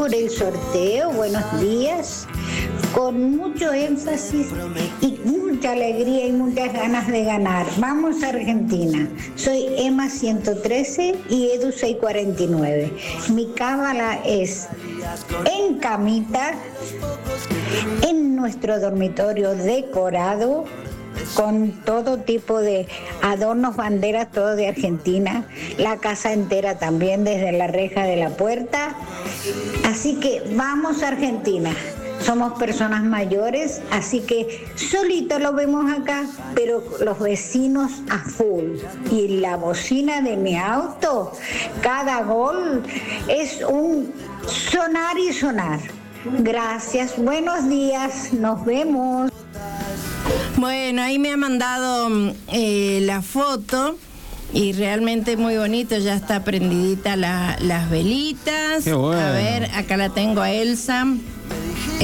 por el sorteo, buenos días. Con mucho énfasis y mucha alegría y muchas ganas de ganar. Vamos a Argentina. Soy Emma 113 y Edu 649. Mi cábala es en camita, en nuestro dormitorio decorado, con todo tipo de adornos, banderas, todo de Argentina, la casa entera también, desde la reja de la puerta. Así que vamos a Argentina. Somos personas mayores, así que solito lo vemos acá, pero los vecinos a full. Y la bocina de mi auto, cada gol es un sonar y sonar. Gracias, buenos días, nos vemos. Bueno, ahí me ha mandado la foto y realmente muy bonito, ya está prendidita las velitas. Qué bueno. A ver, acá la tengo a Elsa.